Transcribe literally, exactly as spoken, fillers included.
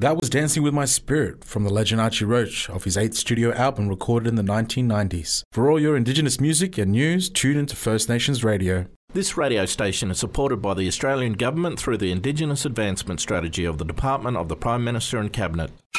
That was Dancing With My Spirit from the legend Archie Roach off his eighth studio album recorded in the nineteen nineties. For all your Indigenous music and news, tune into First Nations Radio. This radio station is supported by the Australian Government through the Indigenous Advancement Strategy of the Department of the Prime Minister and Cabinet.